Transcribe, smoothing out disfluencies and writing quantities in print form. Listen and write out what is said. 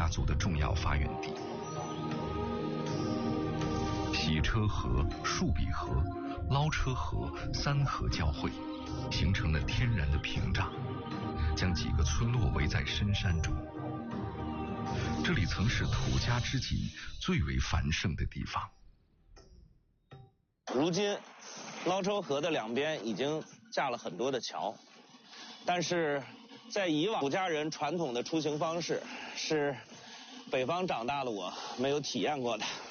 族的重要发源地。洗车河、树壁河、捞车河三河交汇，形成了天然的屏障，将几个村落围在深山中。这里曾是土家之际最为繁盛的地方。 如今捞车河的两边已经架了很多的桥，但是在以往土家人传统的出行方式是北方长大的我没有体验过的。